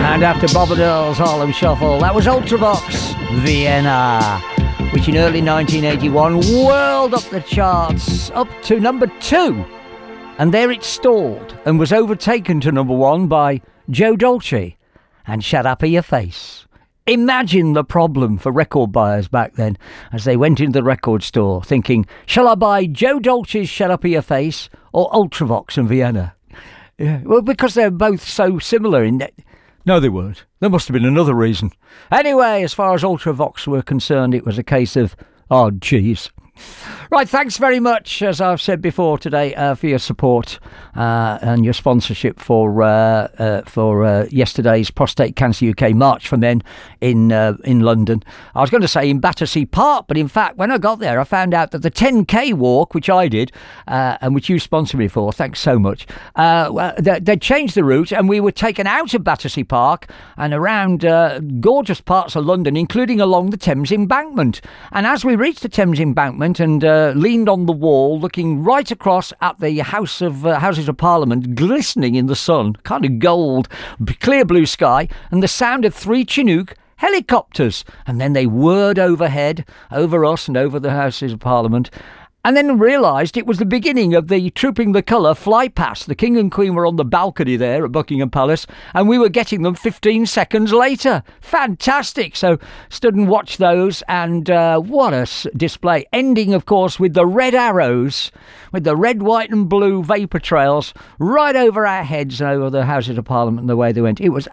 And after Bob and Earl's Harlem Shuffle, that was Ultravox, Vienna, which in early 1981 whirled up the charts up to number 2. And there it stalled and was overtaken to number 1 by Joe Dolce and Shut Up Your Face. Imagine the problem for record buyers back then as they went into the record store thinking, shall I buy Joe Dolce's Shut Up Your Face or Ultravox and Vienna? Yeah, well, because they're both so similar in that. No, they weren't. There must have been another reason. Anyway, as far as Ultravox were concerned, it was a case of, oh, geez. Right, thanks very much, as I've said before today, for your support and your sponsorship for yesterday's Prostate Cancer UK March for Men in London. I was going to say in Battersea Park, but in fact, when I got there, I found out that the 10K walk, which I did, and which you sponsored me for, thanks so much, they'd changed the route and we were taken out of Battersea Park and around gorgeous parts of London, including along the Thames Embankment. And as we reached the Thames Embankment and leaned on the wall, looking right across at the Houses of Parliament, glistening in the sun, kind of gold, clear blue sky, and the sound of 3 Chinook helicopters. And then they whirred overhead, over us and over the Houses of Parliament. And then realised it was the beginning of the Trooping the Colour fly past. The King and Queen were on the balcony there at Buckingham Palace, and we were getting them 15 seconds later. Fantastic! So stood and watched those, and what a display. Ending, of course, with the red arrows, with the red, white and blue vapour trails right over our heads and over the Houses of Parliament and the way they went. It was